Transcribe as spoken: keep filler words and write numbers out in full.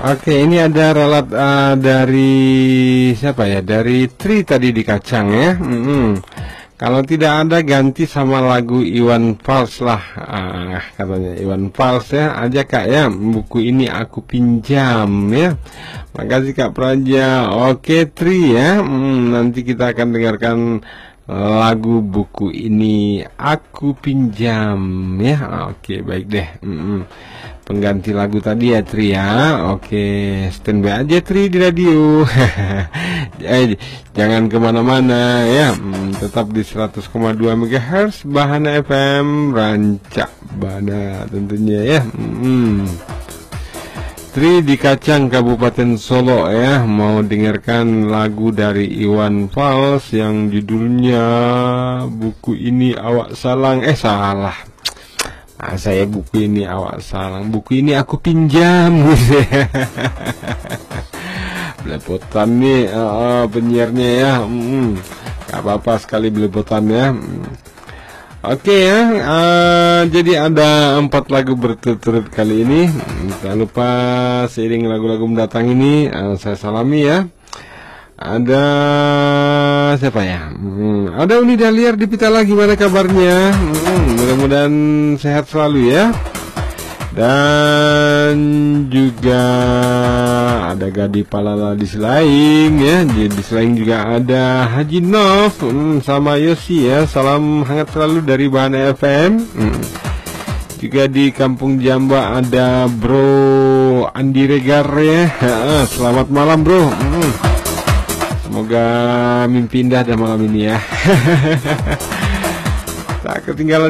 Oke, ini ada relat uh, dari siapa ya? Dari Tri tadi di kacang ya. Mm-hmm. Kalau tidak ada ganti sama lagu Iwan Fals lah, ah, katanya Iwan Fals ya. Aja Kak ya, buku ini aku pinjam ya. Makasih Kak Praja. Oke Tri ya, hmm, nanti kita akan dengarkan lagu buku ini aku pinjam ya. Oke baik deh. Mm-mm. Pengganti lagu tadi ya Tri ya. Oke, standby aja Tri di radio. eh, Jangan kemana-mana ya. Hmm, tetap di seratus koma dua megahertz Bahana F M Rancak Bana tentunya ya. Hmm. Tri di Kacang Kabupaten Solo ya, mau dengarkan lagu dari Iwan Fals yang judulnya buku ini awak salang. Eh salah, ah, saya buku ini awak salang, buku ini aku pinjam. Belepotan nih uh, penyiarnya ya. hmm, Gak apa-apa sekali belepotan ya. hmm. Oke ya, uh, jadi ada empat lagu berturut-turut kali ini. Jangan lupa seiring lagu-lagu mendatang ini, uh, saya salami ya. Ada siapa ya? Hmm, ada Uni Daliar di Pitala, gimana kabarnya? Hmm, mudah-mudahan sehat selalu ya. Dan juga ada Gadi Palala di Selaing ya. Di Selaing juga ada Haji Nov hmm, sama Yosi ya. Salam hangat selalu dari Bahana F M. hmm. Juga di Kampung Jamba ada Bro Andi Regar ya. Selamat malam bro. hmm. Semoga mimpi indah dah malam ini ya. Tak ketinggalan